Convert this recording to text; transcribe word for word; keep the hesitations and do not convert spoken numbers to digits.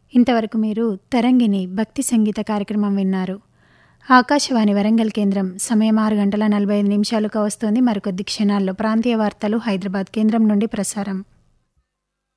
ఇంతవరకు మీరు తరంగిణి భక్తి సంగీత కార్యక్రమం విన్నారు. ఆకాశవాణి వరంగల్ కేంద్రం సమయం ఆరు గంటల నలభై ఐదు నిమిషాలుగా వస్తోంది. మరికొద్ది క్షణాల్లో ప్రాంతీయ వార్తలు హైదరాబాద్ కేంద్రం నుండి ప్రసారం.